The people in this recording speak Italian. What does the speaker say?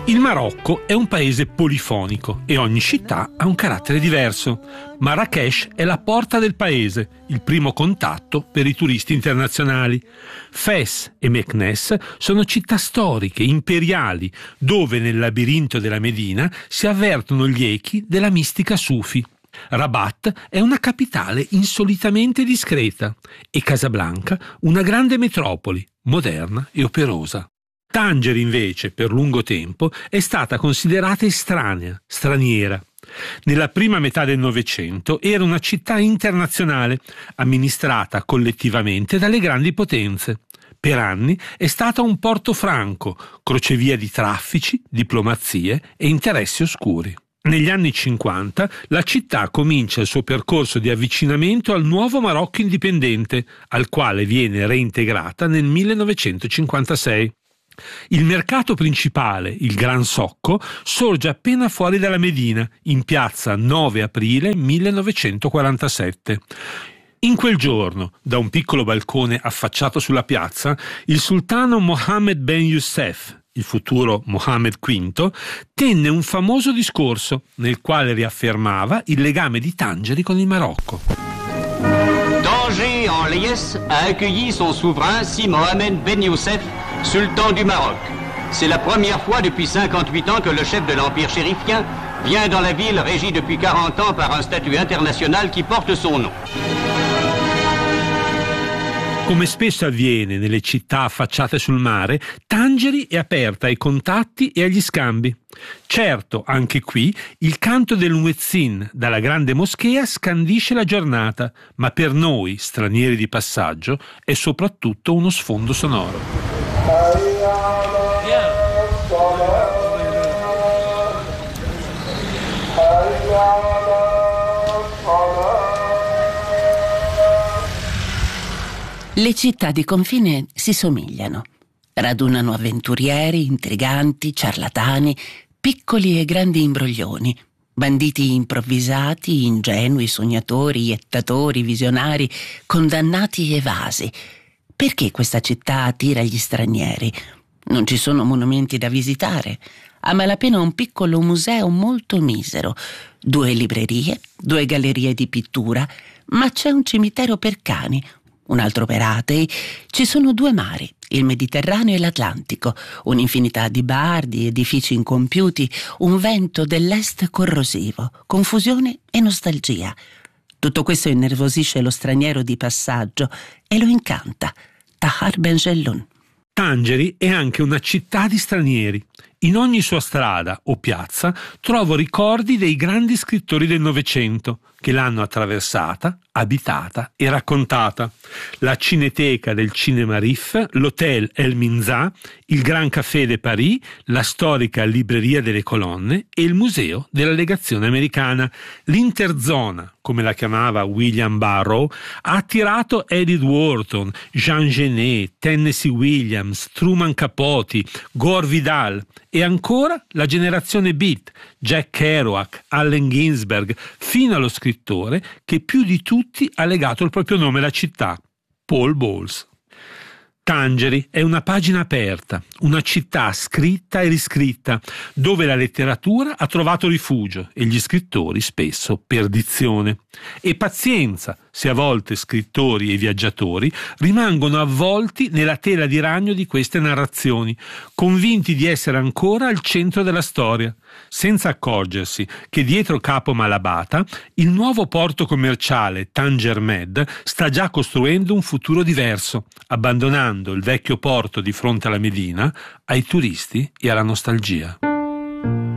Il Marocco è un paese polifonico e ogni città ha un carattere diverso. Marrakech è la porta del paese, il primo contatto per i turisti internazionali. Fes e Meknès sono città storiche, imperiali, dove nel labirinto della Medina si avvertono gli echi della mistica Sufi. Rabat è una capitale insolitamente discreta e Casablanca una grande metropoli, moderna e operosa. Tangeri invece, per lungo tempo, è stata considerata estranea, straniera. Nella prima metà del Novecento era una città internazionale, amministrata collettivamente dalle grandi potenze. Per anni è stata un porto franco, crocevia di traffici, diplomazie e interessi oscuri. Negli anni 50 la città comincia il suo percorso di avvicinamento al nuovo Marocco indipendente, al quale viene reintegrata nel 1956. Il mercato principale, il Gran Socco, sorge appena fuori dalla Medina, in piazza 9 aprile 1947. In quel giorno, da un piccolo balcone affacciato sulla piazza, il sultano Mohammed Ben Youssef, il futuro Mohammed V, tenne un famoso discorso nel quale riaffermava il legame di Tangeri con il Marocco. Tanger en liesse a accueilli son souverain Si Mohammed Ben Youssef, sultan du Maroc. C'est la première fois depuis 58 ans que le chef de l'empire chérifien vient dans la ville régie depuis 40 ans par un statut international qui porte son nom. Come spesso avviene nelle città affacciate sul mare, Tangeri è aperta ai contatti e agli scambi. Certo, anche qui, il canto del muezzin dalla grande moschea scandisce la giornata, ma per noi, stranieri di passaggio, è soprattutto uno sfondo sonoro. Le città di confine si somigliano. Radunano avventurieri, intriganti, ciarlatani, piccoli e grandi imbroglioni, banditi improvvisati, ingenui, sognatori, iettatori, visionari, condannati evasi. Perché questa città attira gli stranieri? Non ci sono monumenti da visitare. A malapena un piccolo museo molto misero, 2 librerie, 2 gallerie di pittura, ma c'è un cimitero per cani, un altro per atei. Ci sono 2 mari, il Mediterraneo e l'Atlantico, un'infinità di bar, di edifici incompiuti, un vento dell'est corrosivo, confusione e nostalgia. Tutto questo innervosisce lo straniero di passaggio e lo incanta. Tahar Ben Jelloun. Tangeri è anche una città di stranieri. In ogni sua strada o piazza trovo ricordi dei grandi scrittori del Novecento che l'hanno attraversata, abitata e raccontata. La Cineteca del Cinema Rif, l'Hotel El Minza, il Grand Café de Paris, la storica Libreria delle Colonne e il Museo della Legazione Americana. L'Interzona, come la chiamava William Barrow, ha attirato Edith Wharton, Jean Genet, Tennessee Williams, Truman Capote, Gore Vidal e ancora la generazione Beat, Jack Kerouac, Allen Ginsberg, fino allo scrittore che più di tutti ha legato il proprio nome alla città, Paul Bowles. Tangeri è una pagina aperta, una città scritta e riscritta, dove la letteratura ha trovato rifugio e gli scrittori spesso perdizione. E pazienza se a volte scrittori e viaggiatori rimangono avvolti nella tela di ragno di queste narrazioni, convinti di essere ancora al centro della storia, senza accorgersi che dietro Capo Malabata il nuovo porto commerciale Tanger Med sta già costruendo un futuro diverso, abbandonando il vecchio porto di fronte alla Medina ai turisti e alla nostalgia.